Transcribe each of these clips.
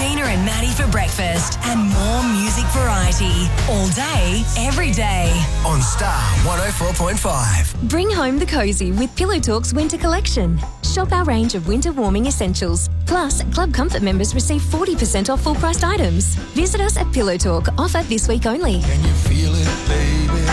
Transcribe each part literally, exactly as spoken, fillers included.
Gina and Maddie for breakfast and more music variety. All day, every day. On Star one oh four point five. Bring home the cosy with Pillow Talk's winter collection. Shop our range of winter warming essentials. Plus, Club Comfort members receive forty percent off full-priced items. Visit us at Pillow Talk. Offer this week only. Can you feel it, baby?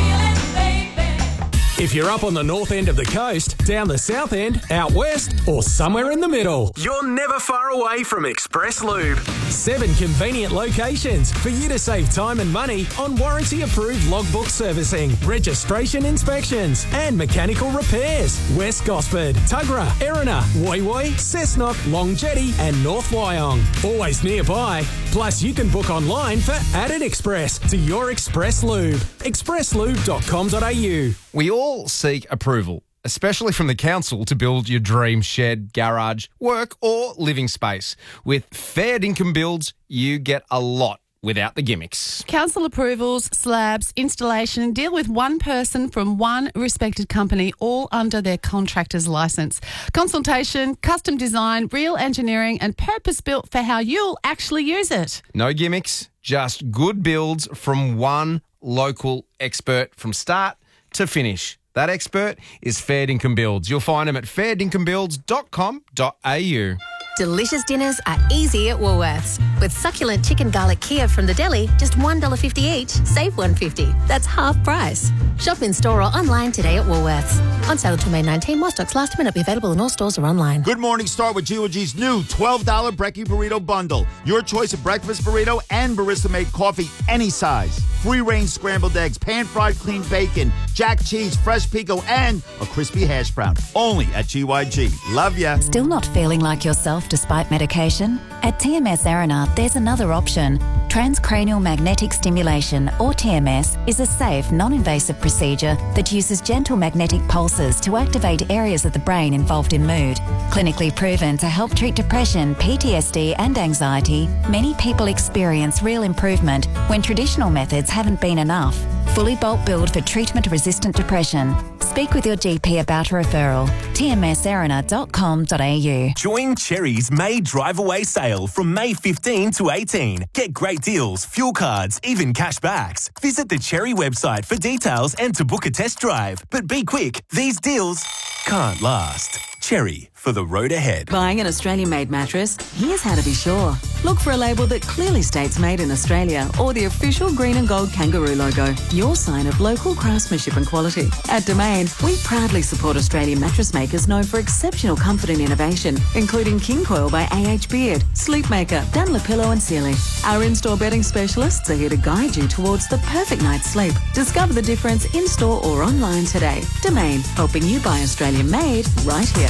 If you're up on the north end of the coast, down the south end, out west, or somewhere in the middle, you're never far away from Express Lube. Seven convenient locations for you to save time and money on warranty-approved logbook servicing, registration inspections, and mechanical repairs. West Gosford, Tuggerah, Erina, Woy Woy, Cessnock, Long Jetty, and North Wyong. Always nearby. Plus, you can book online for Added Express to your Express Lube. express lube dot com dot a u. We all seek approval, especially from the council, to build your dream shed, garage, work or living space. With Fair Dinkum Builds, you get a lot without the gimmicks. Council approvals, slabs, installation, deal with one person from one respected company, all under their contractor's licence. Consultation, custom design, real engineering and purpose-built for how you'll actually use it. No gimmicks, just good builds from one local expert from start to finish. That expert is Fair Dinkum Builds. You'll find them at fair dinkum builds dot com dot a u. Delicious dinners are easy at Woolworths. With succulent chicken garlic Kiev from the deli, just one dollar fifty each. Save one dollar fifty. That's half price. Shop in store or online today at Woolworths. On sale until May nineteenth. While stocks last, may not be available in all stores or online. Good morning, start with G O G's new twelve dollars Brekkie Burrito Bundle. Your choice of breakfast burrito and barista-made coffee, any size. Free-range scrambled eggs, pan-fried clean bacon, jack cheese, fresh pico, and a crispy hash brown. Only at G Y G. Love ya. Still not feeling like yourself despite medication? At T M S Arena, there's another option. Transcranial magnetic stimulation, or T M S, is a safe, non-invasive procedure that uses gentle magnetic pulses to activate areas of the brain involved in mood. Clinically proven to help treat depression, P T S D and anxiety, many people experience real improvement when traditional methods haven't been enough. Fully bulk billed for treatment-resistant depression. Speak with your G P about a referral. T M S arena dot com dot a u. Join Cherry's May Drive Away sale from May fifteenth to eighteenth. Get great deals, fuel cards, even cash backs. Visit the Cherry website for details and to book a test drive. But be quick, these deals can't last. Cherry, for the road ahead. Buying an Australian-made mattress? Here's how to be sure. Look for a label that clearly states made in Australia or the official green and gold kangaroo logo, your sign of local craftsmanship and quality. At Domain, we proudly support Australian mattress makers known for exceptional comfort and innovation, including King Coil by A H Beard, Sleepmaker, Dunlopillow and Sealy. Our in-store bedding specialists are here to guide you towards the perfect night's sleep. Discover the difference in-store or online today. Domain, helping you buy Australian-made right here.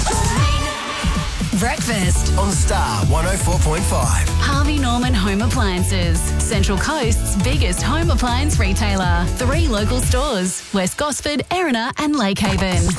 Breakfast on Star one oh four point five. Harvey Norman Home Appliances, Central Coast's biggest home appliance retailer. Three local stores, West Gosford, Erina and Lake Haven.